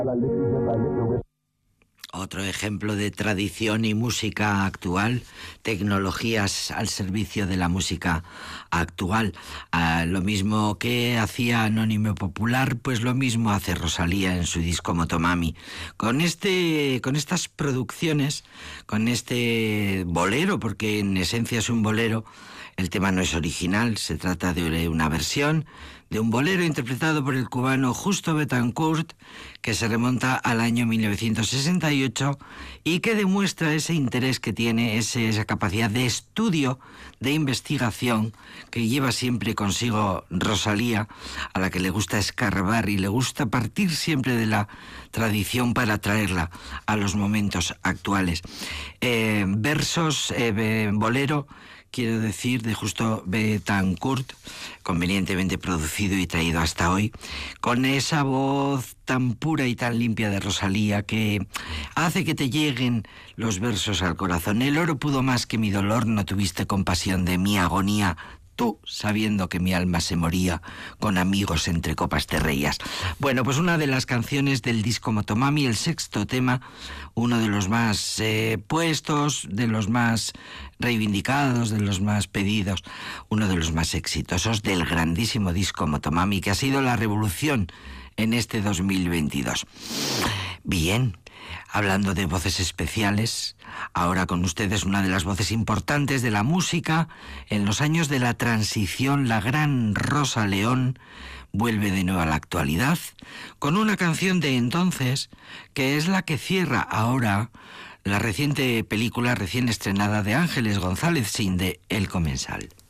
Otro ejemplo de tradición y música actual, tecnologías al servicio de la música actual. Lo mismo que hacía Anónimo Popular, pues lo mismo hace Rosalía en su disco Motomami. Con estas producciones, con este bolero, porque en esencia es un bolero, el tema no es original, se trata de una versión de un bolero interpretado por el cubano Justo Betancourt, que se remonta al año 1968 y que demuestra ese interés que tiene, esa capacidad de estudio, de investigación que lleva siempre consigo Rosalía, a la que le gusta escarbar y le gusta partir siempre de la tradición para traerla a los momentos actuales. Bolero, quiero decir, de Justo Betancourt, convenientemente producido y traído hasta hoy, con esa voz tan pura y tan limpia de Rosalía que hace que te lleguen los versos al corazón. El oro pudo más que mi dolor, no tuviste compasión de mi agonía, tú, sabiendo que mi alma se moría, con amigos entre copas te reías. Bueno, pues una de las canciones del disco Motomami, el sexto tema, uno de los más puestos, de los más reivindicados, de los más pedidos, uno de los más exitosos del grandísimo disco Motomami, que ha sido la revolución en este 2022. Bien, hablando de voces especiales, ahora con ustedes una de las voces importantes de la música en los años de la transición, la gran Rosa León vuelve de nuevo a la actualidad con una canción de entonces que es la que cierra ahora la reciente película recién estrenada de Ángeles González Sin de El Comensal.